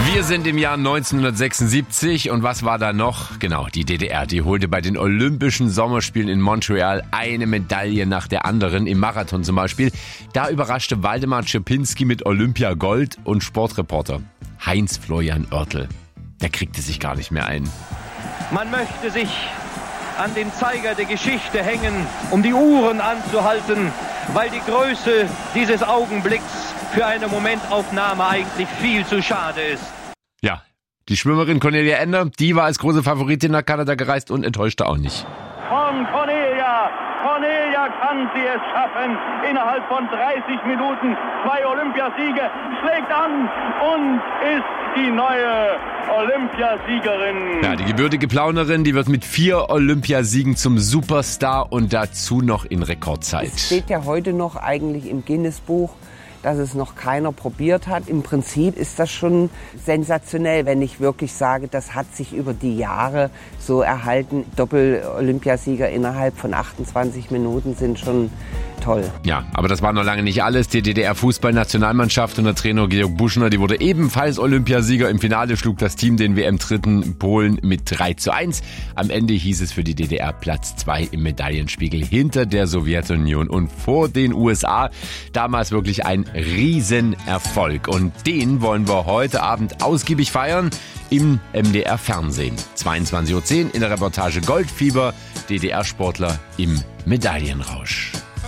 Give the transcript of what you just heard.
Wir sind im Jahr 1976 und was war da noch? Genau, die DDR, die holte bei den Olympischen Sommerspielen in Montreal eine Medaille nach der anderen, im Marathon zum Beispiel. Da überraschte Waldemar Czerpinski mit Olympia Gold und Sportreporter Heinz-Florian Oertel. Der kriegte sich gar nicht mehr ein. Man möchte sich an den Zeiger der Geschichte hängen, um die Uhren anzuhalten, weil die Größe dieses Augenblicks für eine Momentaufnahme eigentlich viel zu schade ist. Ja, die Schwimmerin Cornelia Ender, die war als große Favoritin nach Kanada gereist und enttäuschte auch nicht. Von Cornelia kann sie es schaffen. Innerhalb von 30 Minuten 2 Olympiasiege, schlägt an und ist die neue Olympiasiegerin. Ja, die gebürtige Plaunerin, die wird mit 4 Olympiasiegen zum Superstar und dazu noch in Rekordzeit. Es steht ja heute noch eigentlich im Guinness-Buch, dass es noch keiner probiert hat. Im Prinzip ist das schon sensationell, wenn ich wirklich sage, das hat sich über die Jahre so erhalten. Doppel-Olympiasieger innerhalb von 28 Minuten sind schon toll. Ja, aber das war noch lange nicht alles. Die DDR-Fußballnationalmannschaft und der Trainer Georg Buschner, die wurde ebenfalls Olympiasieger. Im Finale schlug das Team den WM-Dritten Polen mit 3:1. Am Ende hieß es für die DDR Platz 2 im Medaillenspiegel hinter der Sowjetunion und vor den USA. Damals wirklich ein Riesenerfolg. Und den wollen wir heute Abend ausgiebig feiern im MDR-Fernsehen. 22:10 Uhr in der Reportage Goldfieber, DDR-Sportler im Medaillenrausch.